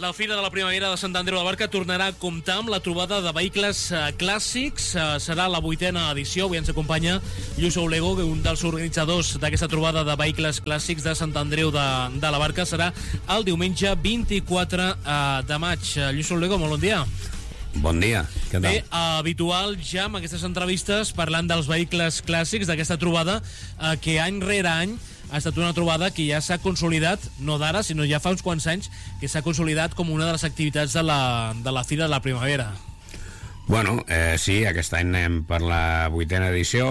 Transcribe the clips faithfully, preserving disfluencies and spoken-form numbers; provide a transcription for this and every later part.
La Fira de la Primavera de Sant Andreu de la Barca tornarà a comptar amb la trobada de vehicles eh, clàssics. Eh, serà la vuitena edició. Avui ens acompanya Lluís Oulego, un dels organitzadors d'aquesta trobada de vehicles clàssics de Sant Andreu de, de la Barca. Serà el diumenge vint-i-quatre eh, de maig. Eh, Lluís Oulego, molt bon dia. Bon dia, què tal? Bé, habitual ja amb aquestes entrevistes parlant dels vehicles clàssics d'aquesta trobada eh, que any rere any ha estat una trobada que ja s'ha consolidat, no d'ara, sinó ja fa uns quants anys, que s'ha consolidat com una de les activitats de la, de la Fira de la Primavera. Bueno, eh, sí, aquest any anem per la vuitena edició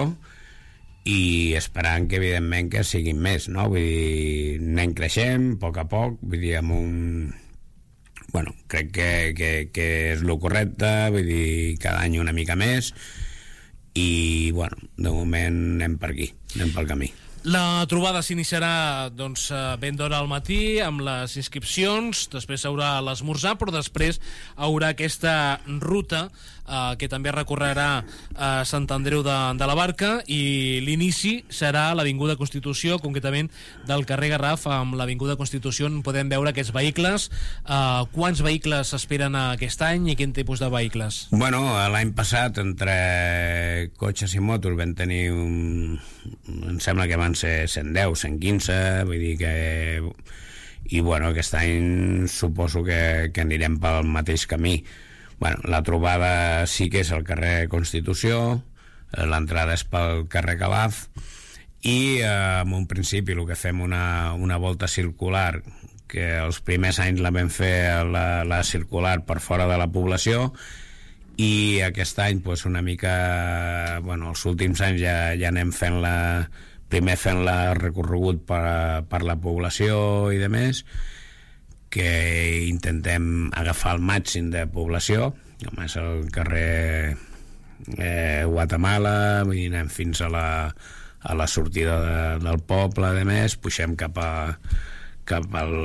i esperant que, evidentment, que siguin més, no? Vull dir, anem creixent, a poc a poc, vull dir, amb un... Bueno, crec que, que, que és el correcte, vull dir, cada any una mica més i, bueno, de moment anem per aquí, anem pel camí. La trobada s'iniciarà doncs, ben d'hora al matí amb les inscripcions, després haurà l'esmorzar, però després haurà aquesta ruta eh, que també recorrerà a Sant Andreu de, de la Barca i l'inici serà a l'Avinguda Constitució, concretament del carrer Garraf amb l'Avinguda Constitució on podem veure aquests vehicles. Eh, quants vehicles s'esperen aquest any i quin tipus de vehicles? Bueno, l'any passat entre cotxes i motos vam tenir un... em sembla que van ser cent deu, cent quinze, vull dir que... I, bueno, aquest any suposo que, que anirem pel mateix camí. Bueno, la trobada sí que és al carrer Constitució, l'entrada és pel carrer Calaf, i eh, en un principi el que fem una, una volta circular, que els primers anys la vam fer la, la circular per fora de la població, i aquest any pues, una mica, bueno, els últims anys ja, ja anem fent la primer fent la recorregut per, per la població i de més, que intentem agafar el màxim de població, com és el carrer eh, Guatemala, vull dir, anem fins a la, a la sortida de, del poble, de més, puixem cap a cap al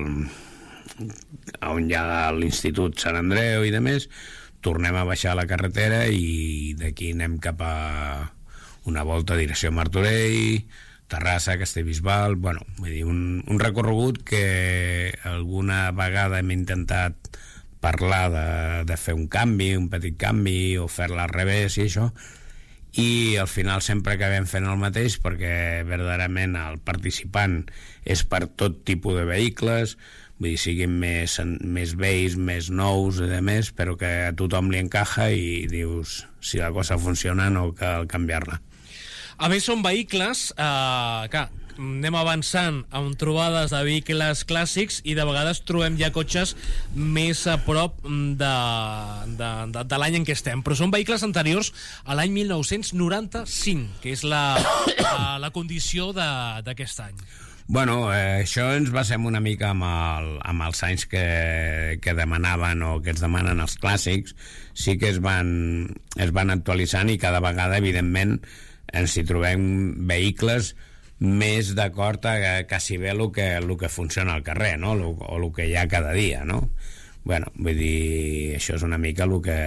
on hi ha l'Institut Sant Andreu i de més, tornem a baixar la carretera i d'aquí anem cap a una volta a direcció Martorell, Terrassa, Castellbisbal, bueno, vull dir, un, un recorregut que alguna vegada hem intentat parlar de, de fer un canvi, un petit canvi, o fer-la al revés i això, i al final sempre acabem fent el mateix perquè verdaderament el participant és per tot tipus de vehicles, vull dir, siguin més, més vells, més nous i de més, però que a tothom li encaja i dius, si la cosa funciona no cal canviar-la. A més, són vehicles eh, que anem avançant amb trobades de vehicles clàssics i de vegades trobem ja cotxes més a prop de, de, de, de l'any en què estem, però són vehicles anteriors a l'any mil nou-cents noranta-cinc, que és la, la, la condició d'aquest any. Bueno, eh, això ens basem una mica amb, el, amb els anys que, que demanaven o que es demanen els clàssics. Sí que es van, es van actualitzant i cada vegada, evidentment, ens hi trobem vehicles més d'acord a quasi bé el que, el que funciona al carrer, no? Lo, o el que hi ha cada dia, no? Bueno, vull dir, això és una mica el que...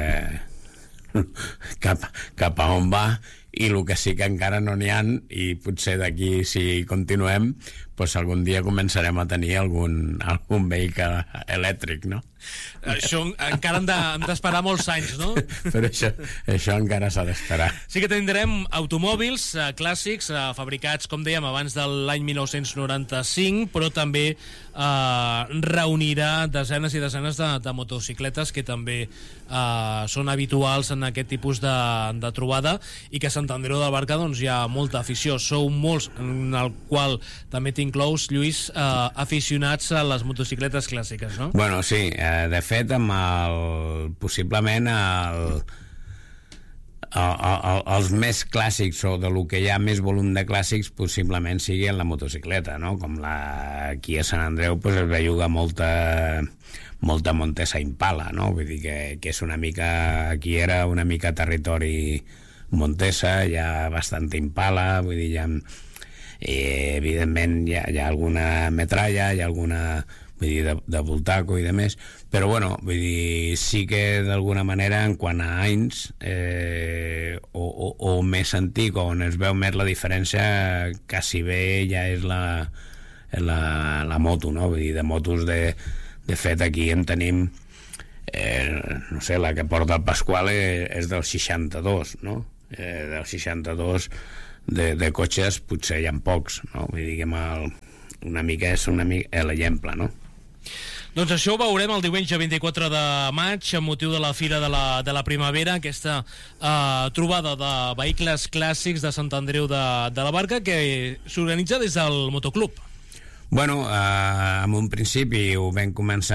cap, cap a on va, i el que sí que encara no n'hi ha, i potser d'aquí, si continuem, pues algun dia començarem a tenir algun, algun vehicle elèctric, no? Això encara hem d'esperar molts anys, no? Però això, això encara s'ha d'esperar. Sí que tindrem automòbils eh, clàssics, eh, fabricats, com dèiem, abans de l'any mil nou-cents noranta-cinc, però també eh, reunirà desenes i desenes de, de motocicletes que també eh, són habituals en aquest tipus de, de trobada, i que a Sant Andreu de la Barca doncs, hi ha molta afició. Sou molts, en el qual també t'inclous, Lluís, eh, aficionats a les motocicletes clàssiques, no? Bueno, sí, eh, de fet, amb el, possiblement el, el, el, els més clàssics, o de lo que hi ha més volum de clàssics, possiblement sigui en la motocicleta, no? Com la, aquí a Sant Andreu pues, es belluga molta molta Montesa Impala, no? Vull dir que, que és una mica, aquí era una mica territori Montesa, hi ha bastant Impala, vull dir, hi ha, eh, evidentment hi ha, hi ha alguna metralla, hi ha alguna, vull dir, de, de Voltaco i de més, però bueno, vull dir, sí que d'alguna manera en quant a anys eh, o, o, o més antic, on es veu més la diferència, quasi bé ja és la, la, la moto, no? Vull dir, de motos de De fet, aquí en tenim, eh, no sé, la que porta el Pasquale és del seixanta-dos, no? Eh, del seixanta-dos de, de cotxes potser hi ha pocs, no? Vull dir que el, una mica és una mica l'exemple, no? Doncs això ho veurem el diumenge vint-i-quatre de maig amb motiu de la Fira de la, de la Primavera, aquesta eh, trobada de vehicles clàssics de Sant Andreu de, de la Barca que s'organitza des del motoclub. Bueno, eh, en un principi ho vam començar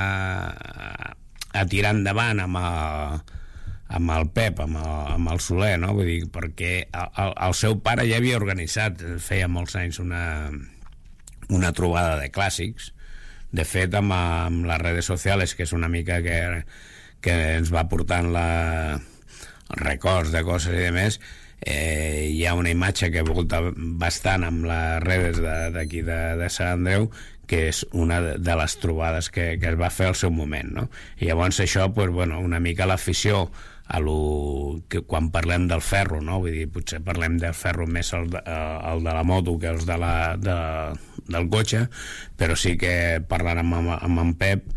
a, a tirar endavant amb el, amb el Pep, amb el, amb el Soler, no? Vull dir, perquè el, el seu pare ja havia organitzat, feia molts anys, una, una trobada de clàssics. De fet, amb, amb les redes socials, que és una mica que, que ens va portant la, records de coses i demés, eh, hi ha una imatge que volta bastant amb les redes d'aquí de, de, de Sant Andreu, que és una de les trobades que, que es va fer al seu moment, no? I llavors això, pues, bueno, una mica l'afició a lo que quan parlem del ferro, no? Vull dir, potser parlem del ferro més el de, el de la moto que els de la, de, del cotxe, però sí que parlant amb, amb en Pep,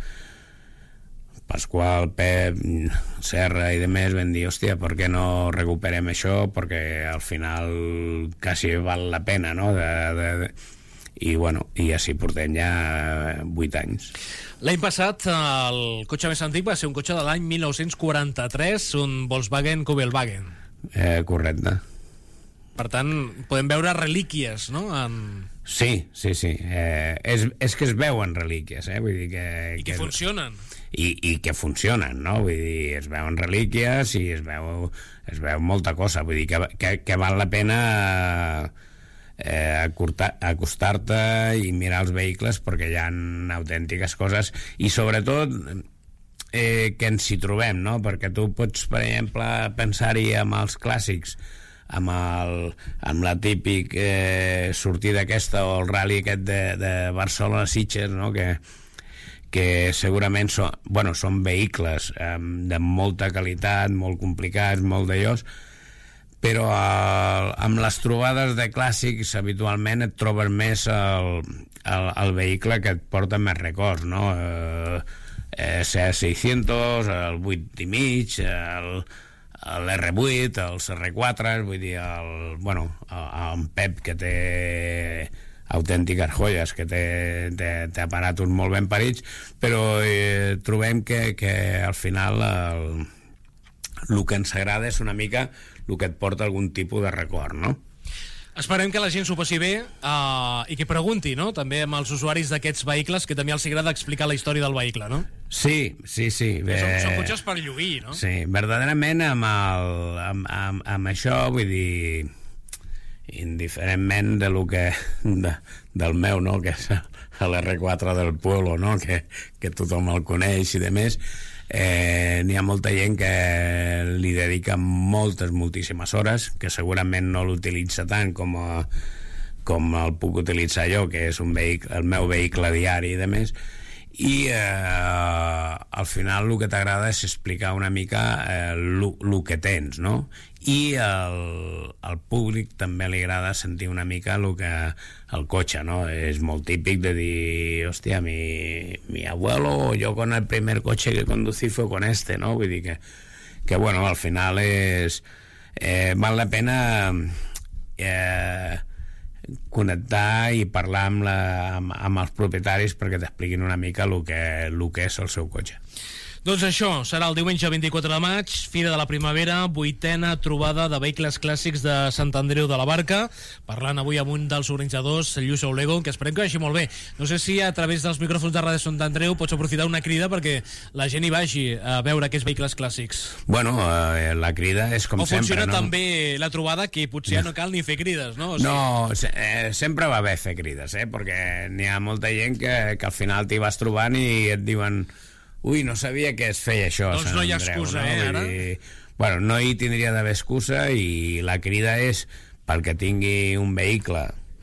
Pasqual, Pep, Serra i demés, vam dir, hòstia, per què no recuperem això? Perquè al final quasi val la pena, no? De, de, de... I, bueno, i així portem ja vuit anys. L'any passat el cotxe més antic va ser un cotxe de l'any mil nou-cents quaranta-tres, un Volkswagen Kubelwagen. Eh, correcte. Per tant, podem veure relíquies, no? En... Sí, sí, sí. Eh, és, és que es veuen relíquies, eh? Vull dir que... I que, que funcionen. I, i que funcionen, no? Vull dir, es veuen relíquies i es veu, es veu molta cosa. Vull dir que, que, que val la pena... Eh, acostar-te i mirar els vehicles perquè hi ha autèntiques coses i sobretot eh, que ens hi trobem, no? Perquè tu pots, per exemple, pensar-hi amb els clàssics, amb, el, amb la típic eh, sortida aquesta o el rally aquest de, de Barcelona-Sitges, no? Que, que segurament són, bueno, són vehicles eh, de molta qualitat, molt complicats, molt d'allòs, però el, amb les trobades de clàssics habitualment et trobes més el, el, el vehicle que et porta més records, no? Eh, eh, C seiscientos, el vuit i mig, el, l'R vuit, els R quatre, vull dir, el, bueno, el Pep, que té autèntiques joies, que té, té, té aparatos molt ben parits, però eh, trobem que, que al final el, el que ens agrada és una mica el que et porta algun tipus de record, no? Esperem que la gent s'ho passi bé uh, i que pregunti, no?, també amb els usuaris d'aquests vehicles, que també els agrada explicar la història del vehicle, no? Sí, sí, sí. Bé, són, són cotxes per lluir, no? Sí, verdaderament amb, el, amb, amb, amb això, vull dir, indiferentment de lo que, de, del meu, no?, que és l'R quatre del Pueblo, no?, que, que tothom el coneix i demés, Eh, n'hi ha molta gent que li dedica moltes, moltíssimes hores, que segurament no l'utilitza tant com, a, com el puc utilitzar jo, que és un vehicle, el meu vehicle diari i demés, i eh, al final el que t'agrada és explicar una mica el eh, que tens, no? I el, al públic també li agrada sentir una mica el que el cotxe, no? És molt típic de dir, hòstia, mi, mi abuelo, yo con el primer coche que conducí fue con este, no? Vull dir que, que bueno, al final és eh, val la pena eh, connectar i parlar amb, la, amb, amb els propietaris perquè t'expliquin una mica el que, el que és el seu cotxe. Doncs això, serà el diumenge vint-i-quatre de maig, Fira de la Primavera, vuitena trobada de vehicles clàssics de Sant Andreu de la Barca, parlant avui amb un dels organitzadors, Lluís Olego, que esperem que vagi molt bé. No sé si a través dels micròfons de Ràdio Sant Andreu pots aprofitar una crida perquè la gent hi vagi a veure aquests vehicles clàssics. Bueno, eh, la crida és com sempre, sempre, no? O funciona no? també la trobada que potser ja no cal ni fer crides, no? O sigui... No, se, eh, sempre va bé fer crides, eh? Perquè n'hi ha molta gent que, que al final t'hi vas trobant i et diuen... Ui, no sabia que es feia això. Doncs no hi ha excusa, no? eh, ara? Dir, bueno, no hi tindria d'haver excusa i la crida és pel que tingui un vehicle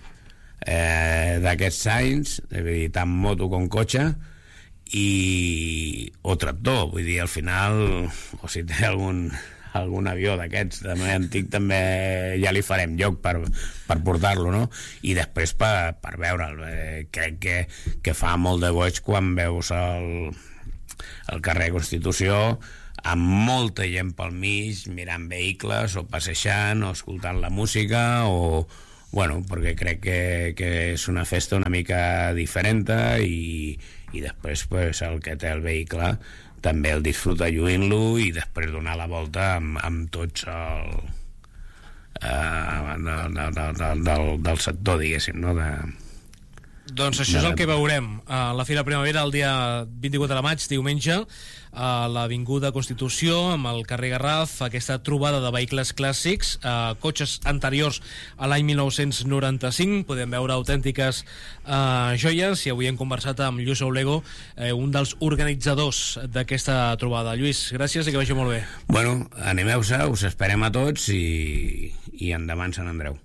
eh, d'aquests anys, és a dir, tant moto com cotxe, i... o tractor, vull dir, al final, o si té algun, algun avió d'aquests de més antic també ja li farem lloc per, per portar-lo, no? I després per, per veure'l. Eh, crec que, que fa molt de goig quan veus el, el carrer Constitució amb molta gent pel mig, mirant vehicles o passejant o escoltant la música o... Bueno, perquè crec que, que és una festa una mica diferent i, i després pues, el que té el vehicle també el disfruta lluint-lo i després donar la volta amb, amb tots el, uh, del, del, del, del sector, diguéssim, no? De, doncs això és el que veurem a la Fira Primavera el dia vint-i-quatre de maig, diumenge, a l'Avinguda Constitució, amb el carrer Garraf, aquesta trobada de vehicles clàssics, eh, cotxes anteriors a l'any mil nou-cents noranta-cinc. Podem veure autèntiques eh, joies, i avui hem conversat amb Lluís Aulego, eh, un dels organitzadors d'aquesta trobada. Lluís, gràcies i que vagi molt bé. Bueno, animeu-se, us esperem a tots i, i endavant Sant Andreu.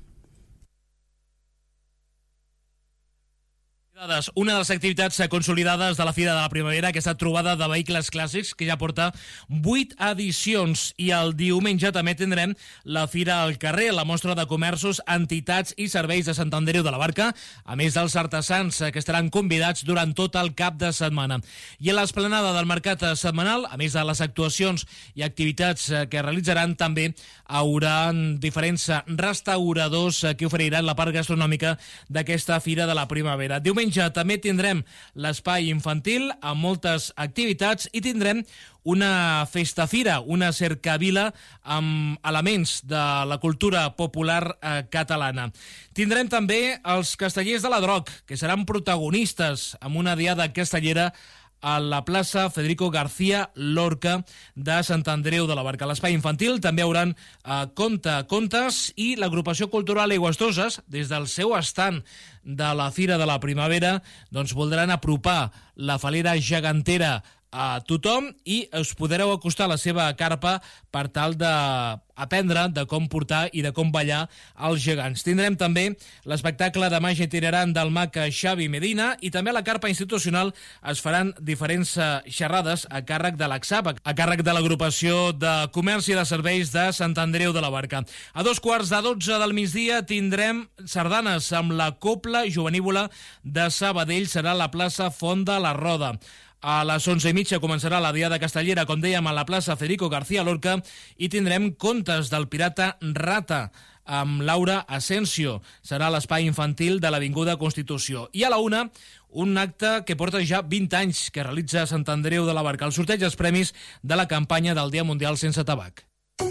Una de les activitats consolidades de la Fira de la Primavera, aquesta trobada de vehicles clàssics, que ja porta vuit edicions, i el diumenge també tindrem la Fira al carrer, la mostra de comerços, entitats i serveis de Sant Andreu de la Barca, a més dels artesans que estaran convidats durant tot el cap de setmana. I a l'esplanada del mercat setmanal, a més de les actuacions i activitats que realitzaran, també haurà diferents restauradors que oferiran la part gastronòmica d'aquesta Fira de la Primavera. Diumenge també tindrem l'espai infantil amb moltes activitats i tindrem una festa-fira, una cercavila amb elements de la cultura popular eh, catalana. Tindrem també els castellers de la Droc, que seran protagonistes amb una diada castellera a la plaça Federico García Lorca de Sant Andreu de la Barca. A l'espai infantil també hauran eh, conte, contes, i l'agrupació cultural Aigüestoses, des del seu estand de la Fira de la Primavera, doncs voldran apropar la falera gegantera a tothom i us podreu acostar a la seva carpa per tal d'aprendre de com portar i de com ballar els gegants. Tindrem també l'espectacle de màgia itinerant del mag Xavi Medina, i també a la carpa institucional es faran diferents xerrades a càrrec de l'Axap, a càrrec de l'agrupació de comerç i de serveis de Sant Andreu de la Barca. A dos quarts de dotze del migdia tindrem sardanes amb la Copla Jovenívola de Sabadell, serà a la plaça Font de la Roda. A les onze i mitja començarà la diada castellera, com dèiem, a la plaça Federico García Lorca, i tindrem contes del pirata Rata amb Laura Asensio. Serà l'espai infantil de l'Avinguda Constitució. I a la una, un acte que porta ja vint anys que realitza Sant Andreu de la Barca, el sorteig dels premis de la campanya del Dia Mundial Sense Tabac.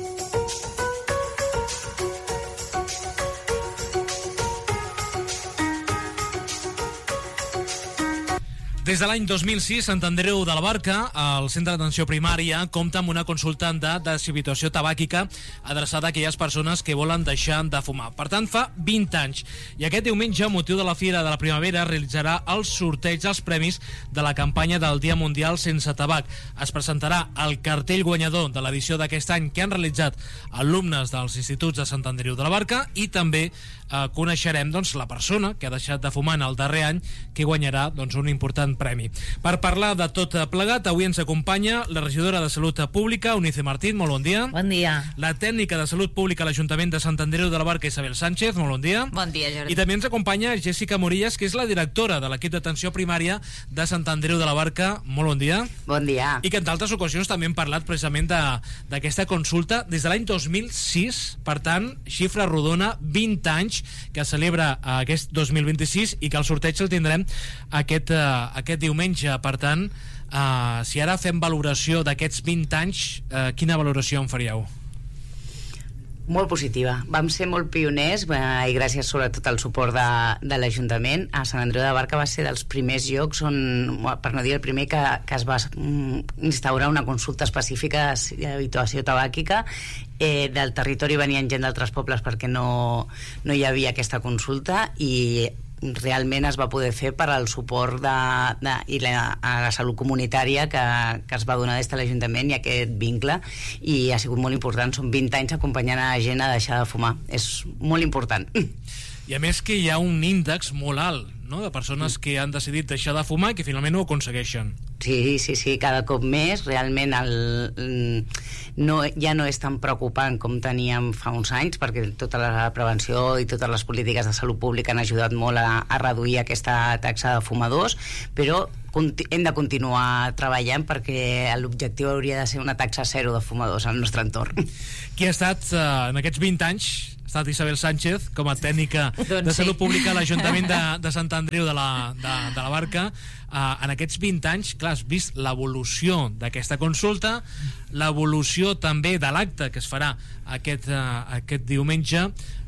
Des de l'any dos mil sis, Sant Andreu de la Barca, el Centre d'Atenció Primària, compta amb una consulta de deshabituació tabàquica adreçada a aquelles persones que volen deixar de fumar. Per tant, fa vint anys. I aquest diumenge, a motiu de la Fira de la Primavera, realitzarà el sorteig dels premis de la campanya del Dia Mundial Sense Tabac. Es presentarà el cartell guanyador de l'edició d'aquest any que han realitzat alumnes dels instituts de Sant Andreu de la Barca, i també eh, coneixerem doncs, la persona que ha deixat de fumar en el darrer any, que guanyarà doncs, un important premi. Per parlar de tot plegat, avui ens acompanya la regidora de Salut Pública, Eunice Martín, molt bon dia. Bon dia. La tècnica de Salut Pública a l'Ajuntament de Sant Andreu de la Barca, Isabel Sánchez, molt bon dia. Bon dia, Jordi. I també ens acompanya Jessica Morillas, que és la directora de l'equip d'atenció primària de Sant Andreu de la Barca, molt bon dia. Bon dia. I que en d'altres ocasions també hem parlat precisament d'aquesta consulta des de l'any dos mil sis, per tant, xifra rodona, vint anys que celebra aquest dos mil vint-i-sis, i que el sorteig el tindrem aquest, uh, aquest diumenge. Per tant, uh, si ara fem valoració d'aquests vint anys, uh, quina valoració en faríeu? Molt positiva. Vam ser molt pioners eh, i gràcies sobretot al suport de, de l'Ajuntament. A Sant Andreu de la Barca va ser dels primers llocs on, per no dir el primer, que, que es va instaurar una consulta específica d'habituació tabàquica. Eh, del territori venien gent d'altres pobles perquè no, no hi havia aquesta consulta, i realment es va poder fer per al suport de, de, i la, a la salut comunitària que, que es va donar des de l'Ajuntament, i aquest vincle, i ha sigut molt important. Són vint anys acompanyant a la gent a deixar de fumar. És molt important. I a més que hi ha un índex molt alt, no?, de persones que han decidit deixar de fumar i que finalment ho aconsegueixen. Sí, sí, sí, cada cop més. Realment el, no, ja no és tan preocupant com teníem fa uns anys, perquè tota la prevenció i totes les polítiques de salut pública han ajudat molt a, a reduir aquesta taxa de fumadors, però hem de continuar treballant perquè l'objectiu hauria de ser una taxa zero de fumadors al nostre entorn. Qui ha estat eh, en aquests vint anys ha estat Isabel Sánchez com a tècnica doncs de Salut sí. Pública a l'Ajuntament de, de Sant Andreu de la, de, de la Barca. Uh, en aquests vint anys, clar, has vist l'evolució d'aquesta consulta, l'evolució també de l'acte que es farà aquest, uh, aquest diumenge.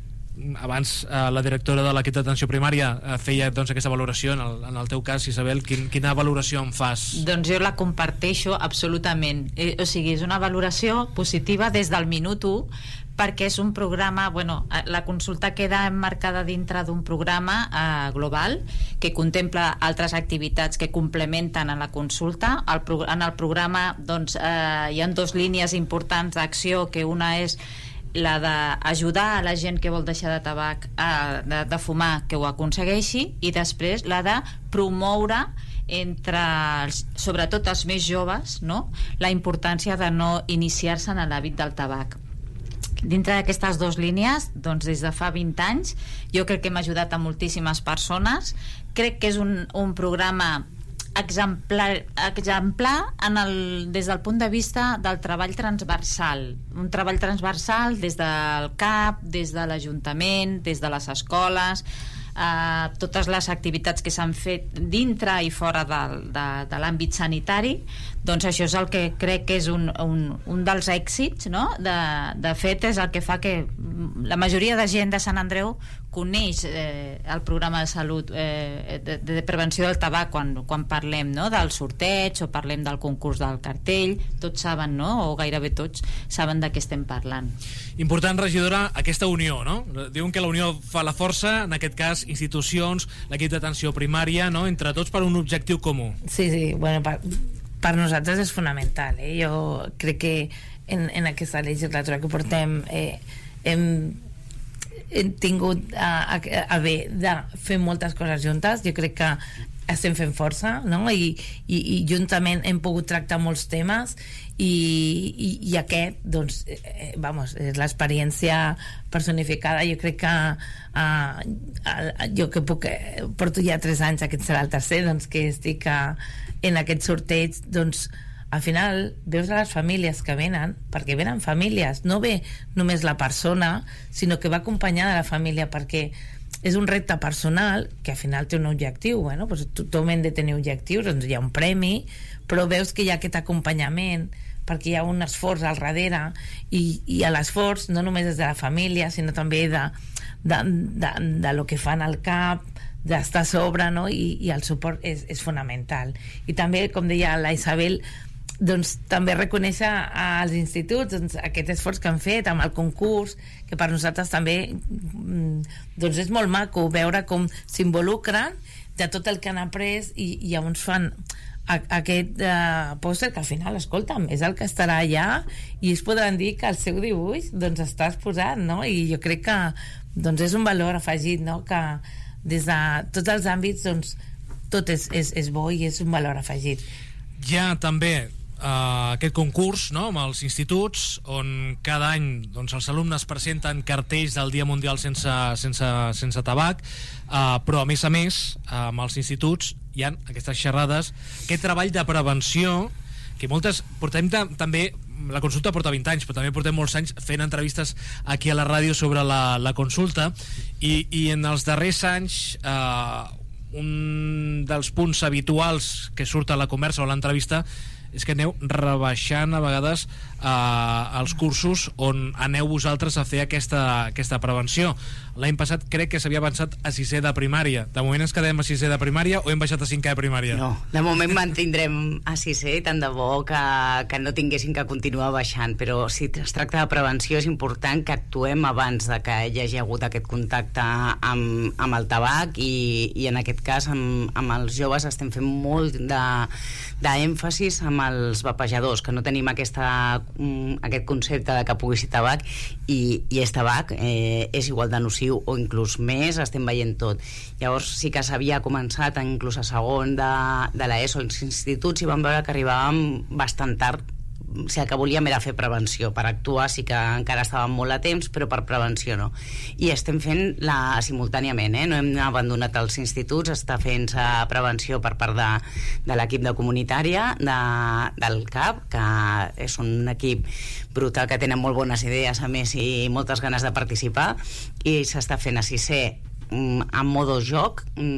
Abans uh, la directora de l'equip d'atenció primària uh, feia doncs, aquesta valoració. En el, en el teu cas, Isabel, quin, quina valoració en fas? Doncs jo la comparteixo absolutament. Eh, o sigui, és una valoració positiva des del minut u, perquè és un programa, bueno, la consulta queda emmarcada dintre d'un programa eh, global que contempla altres activitats que complementen a la consulta. El pro, en el programa doncs, eh, hi ha dues línies importants d'acció, que una és la d'ajudar a la gent que vol deixar de tabac, eh, de, de fumar, que ho aconsegueixi, i després la de promoure entre els, sobretot els més joves, no?, la importància de no iniciar-se en l'hàbit del tabac. Dintre d'aquestes dues línies, doncs des de fa vint anys, jo crec que hem ajudat a moltíssimes persones. Crec que és un, un programa exemplar, exemplar en el, des del punt de vista del treball transversal. Un treball transversal des del C A P, des de l'Ajuntament, des de les escoles, eh, totes les activitats que s'han fet dintre i fora de, de, de l'àmbit sanitari. Doncs això és el que crec que és un, un, un dels èxits, no? De, de fet és el que fa que la majoria de gent de Sant Andreu coneix eh, el programa de salut eh, de, de prevenció del tabac quan, quan parlem, no?, del sorteig o parlem del concurs del cartell. Tots saben, no?, o gairebé tots saben de què estem parlant. Important, regidora, aquesta unió, no? Diuen que la unió fa la força, en aquest cas institucions, l'equip d'atenció primària, no?, entre tots per un objectiu comú. Sí, sí, bueno, per, per nosaltres és fonamental, eh? Jo crec que en, en aquesta legislatura que portem eh, hem hem tingut a, a, a bé de fer moltes coses juntes. Jo crec que estem fent força, no? I, i, i juntament hem pogut tractar molts temes i, i, i aquest, doncs, eh, vamos, és l'experiència personificada. Jo crec que uh, uh, jo que puc, eh, porto ja tres anys, aquest serà el tercer, doncs, que estic uh, en aquest sorteig, doncs al final veus a les famílies que venen, perquè venen famílies, no ve només la persona, sinó que va acompanyada de la família, perquè és un repte personal que al final té un objectiu. Bueno, doncs tothom hem de tenir objectius, doncs hi ha un premi, però veus que hi ha aquest acompanyament, perquè hi ha un esforç al darrere, i, i a l'esforç no només és de la família, sinó també de, de, de, de lo que fan al cap, d'estar a sobre, no? I, i el suport és, és fonamental. I també, com deia la Isabel, doncs també reconèixer als instituts doncs, aquest esforç que han fet amb el concurs, que per nosaltres també doncs és molt maco veure com s'involucren de tot el que han après, i, i llavors fan a, aquest uh, pòster que al final, escolta'm, és el que estarà allà i es podran dir que el seu dibuix doncs està exposat, no? I jo crec que doncs és un valor afegit, no?, que des de tots els àmbits doncs tot és, és, és bo i és un valor afegit. Ja també Uh, aquest concurs, no?, amb els instituts, on cada any doncs, els alumnes presenten cartells del Dia Mundial sense, sense, sense tabac, uh, però a més a més uh, amb els instituts hi ha aquestes xerrades, aquest treball de prevenció que moltes, portem també, la consulta porta vint anys, però també portem molts anys fent entrevistes aquí a la ràdio sobre la, la consulta, i, i en els darrers anys uh, un dels punts habituals que surt a la conversa o a l'entrevista és que aneu rebaixant a vegades eh, els cursos on aneu vosaltres a fer aquesta, aquesta prevenció. L'any passat crec que s'havia avançat a sisè de primària. De moment ens quedem a sisè de primària o hem baixat a cinquè de primària? No, de moment mantindrem a sisè, tant de bo que, que no tinguéssim que continuar baixant, però si es tracta de prevenció és important que actuem abans de que hi hagi hagut aquest contacte amb, amb el tabac, i, i en aquest cas amb, amb els joves estem fent molt d'èmfasis amb amb els vapejadors, que no tenim aquesta, um, aquest concepte de que pugui ser tabac, i, i és tabac, eh, és igual de nociu o inclús més, estem veient tot. Llavors sí que s'havia començat inclús a segon de, de l'ESO als instituts, i vam veure que arribàvem bastant tard. O sigui, el que volíem era fer prevenció. Per actuar sí que encara estàvem molt a temps, però per prevenció no. I estem fent la simultàniament, eh? No hem abandonat els instituts, està fent-se prevenció per part de, de l'equip de comunitària de, del C A P, que és un equip brutal, que tenen molt bones idees, a més, i moltes ganes de participar, i s'està fent a sisè en modo joc.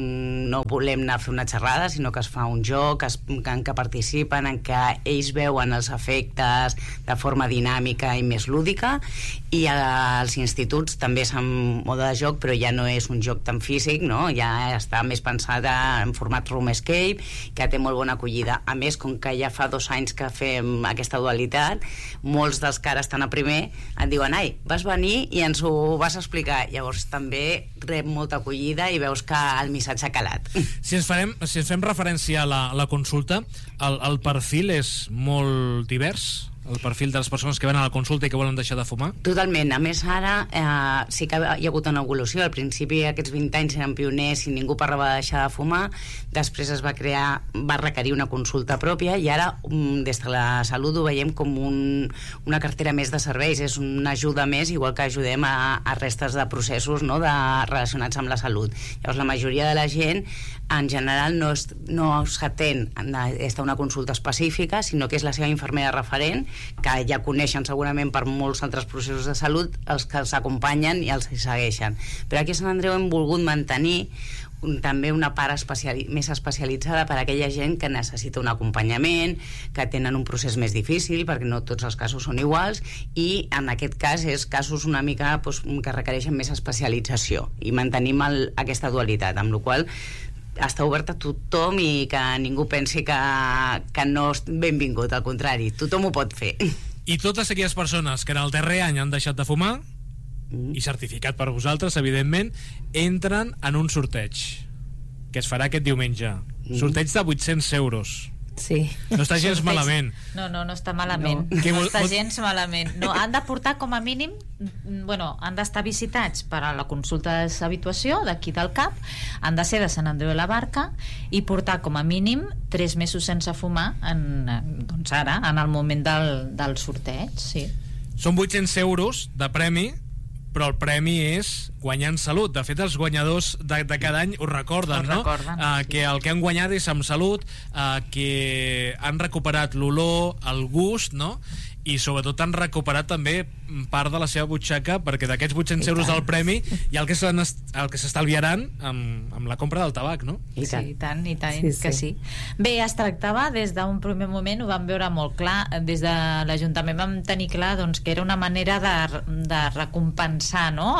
No volem anar a fer una xerrada, sinó que es fa un joc es, en què participen, en què ells veuen els efectes de forma dinàmica i més lúdica, i als instituts també és en mode de joc, però ja no és un joc tan físic, no? Ja està més pensat en format room escape, que té molt bona acollida. A més, com que ja fa dos anys que fem aquesta dualitat, molts dels que ara estan a primer et diuen: ai, vas venir i ens ho vas explicar. Llavors també rep molta acollida i veus que el missatge ha calat. Si ens, farem, si ens fem referència a la, a la consulta, el, el perfil és molt divers? El perfil de les persones que van a la consulta i que volen deixar de fumar? Totalment. A més, ara eh, sí que hi ha hagut una evolució. Al principi, aquests vint anys eren pioners i ningú parlava de deixar de fumar. Després es va crear, va requerir una consulta pròpia, i ara, des de la salut, ho veiem com un, una cartera més de serveis. És una ajuda més, igual que ajudem a, a restes de processos, no?, de, relacionats amb la salut. Llavors, la majoria de la gent, en general, no, es, no s'atén a estar una consulta específica, sinó que és la seva infermera referent, que ja coneixen segurament per molts altres processos de salut, els que els acompanyen i els segueixen. Però aquí a Sant Andreu hem volgut mantenir un, també una part especiali més especialitzada per a aquella gent que necessita un acompanyament, que tenen un procés més difícil, perquè no tots els casos són iguals, i en aquest cas és casos una mica doncs, que requereixen més especialització, i mantenim el, aquesta dualitat, amb la qual està obert a tothom, i que ningú pensi que, que no és benvingut, al contrari, tothom ho pot fer. I totes aquelles persones que en el darrer any han deixat de fumar, mm. i certificat per vosaltres, evidentment, entren en un sorteig que es farà aquest diumenge. Mm. Sorteig de vuit-cents euros. Sí. No està gens malament. No, no, no està malament. No, no està gens malament. No, han de portar com a mínim, bueno, han d'estar visitats per a la consulta de deshabituació d'aquí del C A P, han de ser de Sant Andreu de la Barca, i portar com a mínim tres mesos sense fumar en, doncs ara, en el moment del, del sorteig, sí. Són vuit-cents euros de premi, però el premi és guanyar en salut. De fet, els guanyadors de, de cada any ho recorden, ho no? Recorden, uh, sí. Que el que han guanyat és amb salut, uh, que han recuperat l'olor, el gust, no? I sobretot han recuperat també part de la seva butxaca, perquè d'aquests vuit-cents euros del premi hi ha el que s'estalviaran amb, amb la compra del tabac, no? I tant, sí, i tant, i tant, sí, que sí. sí. Bé, es tractava des d'un primer moment, ho vam veure molt clar, des de l'Ajuntament vam tenir clar doncs, que era una manera de, de recompensar, no?,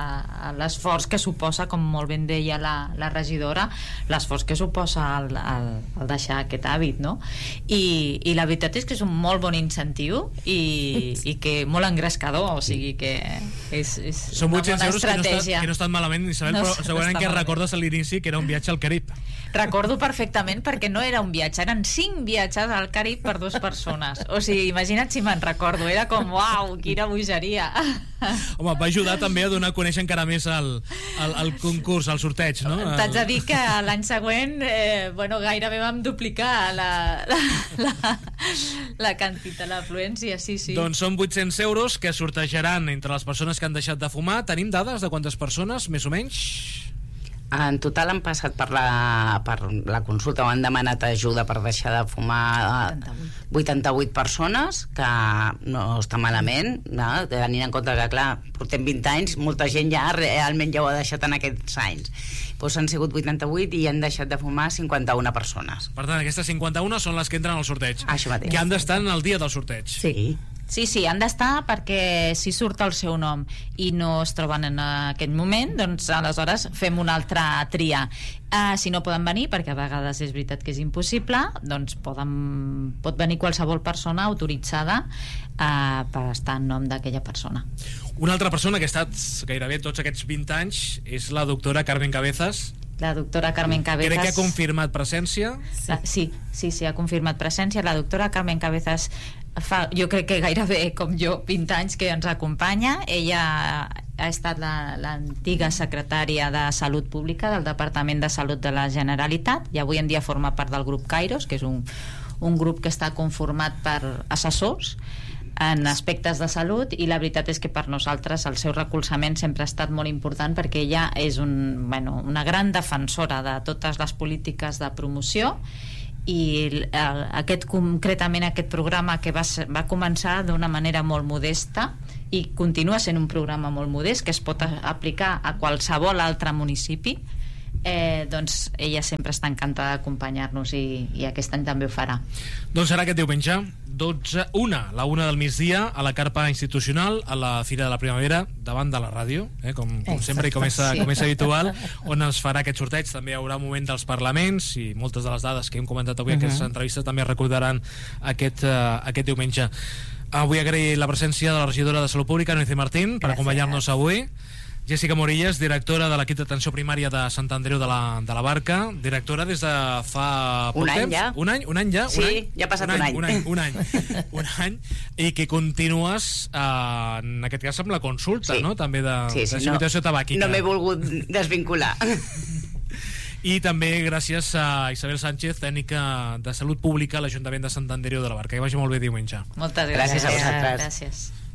l'esforç que suposa, com molt ben deia la, la regidora, l'esforç que suposa el, el, el deixar aquest hàbit, no? I, i la veritat és que és un molt bon incentiu, i, i que molt engrescador, o sigui que és, és són una vuit-cents bona euros que no, estratègia. estan, que no estan malament, Isabel, no, però segurament no que malament. recordes a l'inici que era un viatge al Carib. Recordo perfectament, perquè no era un viatge, eren cinc viatges al Carib per dues persones. O sigui, imagina't si me'n recordo, era com, uau, quina bogeria. Home, va ajudar també a donar a conèixer encara més el, el, el concurs, el sorteig, no? T'haig de dir que l'any següent eh, bueno, gairebé vam duplicar la, la, la, la quantitat, l'afluència, sí, sí. Doncs són vuit-cents euros que sortejaran entre les persones que han deixat de fumar. Tenim dades de quantes persones, més o menys? En total han passat per la, per la consulta o han demanat ajuda per deixar de fumar vuitanta-vuit persones, que no està malament, no? Tenint en compte que, clar, portem vint anys, molta gent ja realment ja ho ha deixat en aquests anys. Doncs han sigut vuitanta-vuit i han deixat de fumar cinquanta-una persones. Per tant, aquestes cinquanta-una són les que entren al sorteig. Això mateix. Que han d'estar en el dia del sorteig. Sí. Sí, sí, han d'estar perquè si surt el seu nom i no es troben en aquest moment, doncs aleshores fem una altra tria. Uh, si no poden venir, perquè a vegades és veritat que és impossible, doncs poden, pot venir qualsevol persona autoritzada uh, per estar en nom d'aquella persona. Una altra persona que ha estat gairebé tots aquests vint anys és la doctora Carmen Cabezas, la doctora Carmen Cabezas... Crec que ha confirmat presència. La, sí, sí, sí, ha confirmat presència. La doctora Carmen Cabezas fa, jo crec que gairebé com jo, vint anys que ens acompanya. Ella ha estat l'antiga secretària de Salut Pública del Departament de Salut de la Generalitat i avui en dia forma part del grup Kairos, que és un, un grup que està conformat per assessors en aspectes de salut, i la veritat és que per nosaltres el seu recolzament sempre ha estat molt important, perquè ella és un, bueno, una gran defensora de totes les polítiques de promoció, i aquest, concretament aquest programa que va, va començar d'una manera molt modesta i continua sent un programa molt modest que es pot aplicar a qualsevol altre municipi, eh, doncs ella sempre està encantada d'acompanyar-nos i, i aquest any també ho farà. Doncs serà aquest diumenge dotze, una, la una del migdia a la carpa institucional a la Fira de la Primavera davant de la ràdio, eh, com, com sempre i com és, sí. com és habitual, on es farà aquest sorteig. També hi haurà un moment dels parlaments i moltes de les dades que hem comentat avui en uh -huh. aquestes entrevistes també recordaran aquest, uh, aquest diumenge. Avui agrair la presència de la regidora de Salut Pública, Núñez Martín, per acompanyar-nos avui. Jessica Morillas, directora de l'equip d'atenció primària de Sant Andreu de la, de la Barca, directora des de fa poc un any temps. Ja. Un any? Un any ja? Sí, un any? ja ha passat un any. Un any, un any, un any, un any i que continues, eh, en aquest cas, amb la consulta, sí. no? També de, sí, sí, de limitació no, tabàquica. No m'he volgut desvincular. I també gràcies a Isabel Sánchez, tècnica de Salut Pública a l'Ajuntament de Sant Andreu de la Barca. Que vagi molt bé diumenge. Moltes gràcies. Gràcies a vosaltres. Gràcies.